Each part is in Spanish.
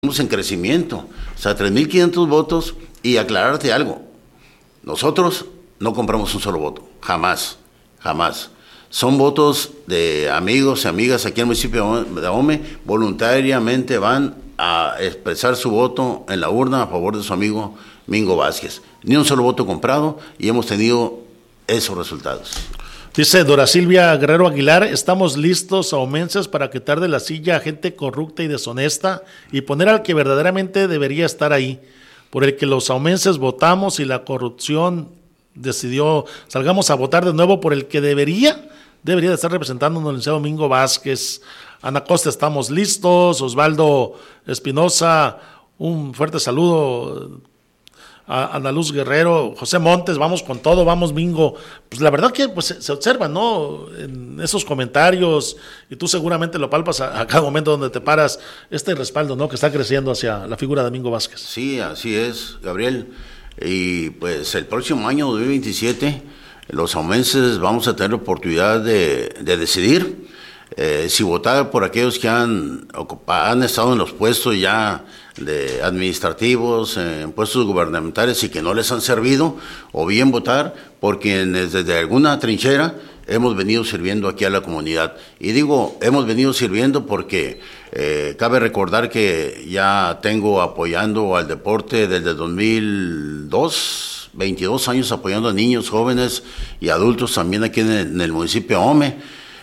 Estamos en crecimiento, o sea, 3.500 votos. Y aclararte algo, nosotros no compramos un solo voto, jamás. Son votos de amigos y amigas aquí en el municipio de Ahome, voluntariamente van a expresar su voto en la urna a favor de su amigo Mingo Vázquez. Ni un solo voto comprado y hemos tenido esos resultados. Dice Dora Silvia Guerrero Aguilar, estamos listos, ahumenses, para quitar de la silla a gente corrupta y deshonesta y poner al que verdaderamente debería estar ahí, por el que los ahumenses votamos y la corrupción decidió, salgamos a votar de nuevo por el que debería de estar representándonos, el licenciado Mingo Vázquez. Ana Costa, estamos listos. Osvaldo Espinosa, un fuerte saludo. A Ana Luz Guerrero, José Montes, vamos con todo, vamos Mingo. Pues la verdad que pues, se observa, ¿no? En esos comentarios, y tú seguramente lo palpas a cada momento donde te paras, este respaldo, ¿no? Que está creciendo hacia la figura de Mingo Vázquez. Sí, así es, Gabriel. Y pues el próximo año 2027, los ahumenses vamos a tener la oportunidad de decidir si votar por aquellos que han estado en los puestos ya de administrativos, en puestos gubernamentales y que no les han servido, o bien votar por quienes desde alguna trinchera hemos venido sirviendo aquí a la comunidad. Y digo, hemos venido sirviendo porque cabe recordar que ya tengo apoyando al deporte desde 2002, 22 años apoyando a niños, jóvenes y adultos también aquí en el municipio de Ahome.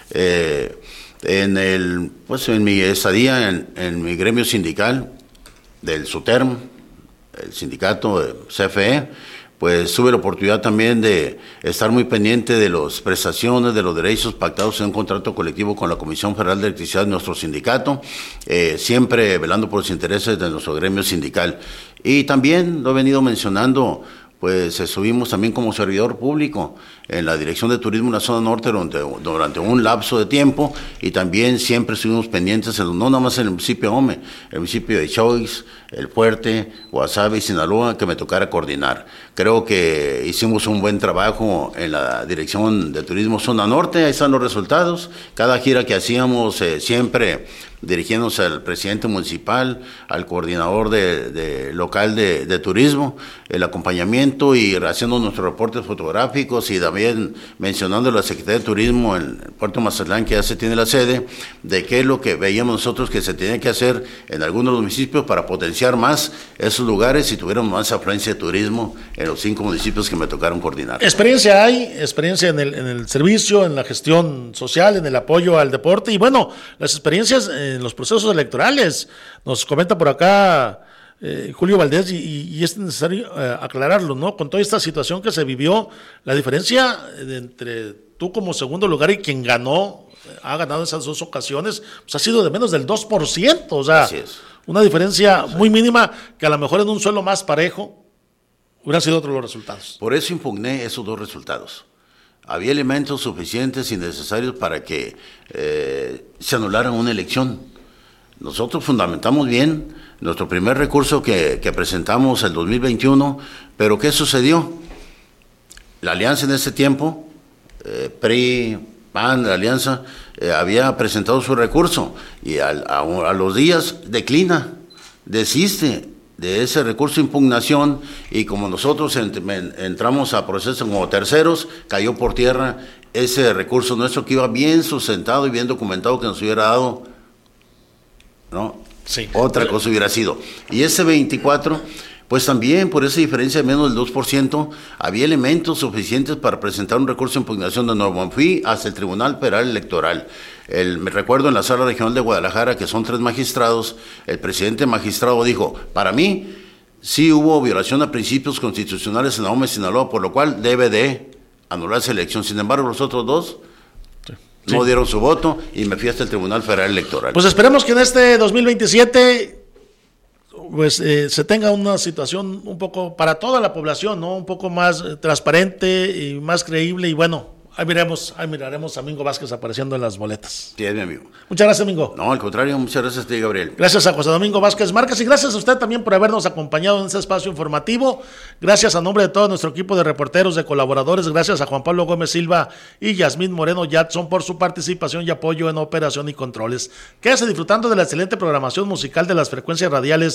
En mi estadía en mi gremio sindical del SUTERM, el sindicato de CFE, pues tuve la oportunidad también de estar muy pendiente de las prestaciones, de los derechos pactados en un contrato colectivo con la Comisión Federal de Electricidad de nuestro sindicato, siempre velando por los intereses de nuestro gremio sindical. Y también lo he venido mencionando, pues estuvimos también como servidor público en la Dirección de Turismo en la Zona Norte durante un lapso de tiempo, y también siempre estuvimos pendientes, no nada más en el municipio de Ahome, el municipio de Choix, El Fuerte, Guasave y Sinaloa, que me tocara coordinar. Creo que hicimos un buen trabajo en la Dirección de Turismo Zona Norte, ahí están los resultados. Cada gira que hacíamos siempre dirigiéndose al presidente municipal, al coordinador local de turismo, el acompañamiento y haciendo nuestros reportes fotográficos, y también mencionando a la Secretaría de Turismo en el Puerto Mazatlán, que ya se tiene la sede, de qué es lo que veíamos nosotros que se tenía que hacer en algunos de los municipios para potenciar más esos lugares y tuviéramos más afluencia de turismo en los 5 municipios que me tocaron coordinar. Experiencia hay, experiencia en el servicio, en la gestión social, en el apoyo al deporte, y bueno, las experiencias en los procesos electorales. Nos comenta por acá Julio Valdés, y es necesario aclararlo, ¿no? Con toda esta situación que se vivió, la diferencia entre tú como segundo lugar y quien ha ganado esas 2 ocasiones, pues ha sido de menos del 2%, o sea, así es. Una diferencia muy mínima que a lo mejor en un suelo más parejo hubieran sido otros los resultados. Por eso impugné esos 2 resultados. Había elementos suficientes y necesarios para que se anulara una elección. Nosotros fundamentamos bien nuestro primer recurso que presentamos el 2021, pero ¿qué sucedió? La alianza en ese tiempo, PRI, PAN, la alianza, había presentado su recurso y a los días desiste de ese recurso de impugnación, y como nosotros entramos a proceso como terceros, cayó por tierra ese recurso nuestro que iba bien sustentado y bien documentado, que nos hubiera dado, ¿no? Sí. Otra cosa hubiera sido. Y ese 24, pues también por esa diferencia de menos del 2%, había elementos suficientes para presentar un recurso de impugnación de nuevo. Fui hasta el Tribunal Federal Electoral. Me recuerdo en la Sala Regional de Guadalajara, que son 3 magistrados, el presidente magistrado dijo, para mí sí hubo violación a principios constitucionales en Ahome, Sinaloa, por lo cual debe de anularse la elección. Sin embargo, los otros 2 no dieron su voto y me fui hasta el Tribunal Federal Electoral. Pues esperemos que en este 2027 pues se tenga una situación un poco para toda la población, ¿no? Un poco más transparente y más creíble, y bueno, ahí miraremos a Mingo Vázquez apareciendo en las boletas. Sí, es mi amigo. Muchas gracias, Mingo. No, al contrario, muchas gracias a ti, Gabriel. Gracias a José Domingo Vázquez Márquez, y gracias a usted también por habernos acompañado en este espacio informativo. Gracias a nombre de todo nuestro equipo de reporteros, de colaboradores. Gracias a Juan Pablo Gómez Silva y Yasmín Moreno Yatson por su participación y apoyo en operación y controles. Quédese disfrutando de la excelente programación musical de las frecuencias radiales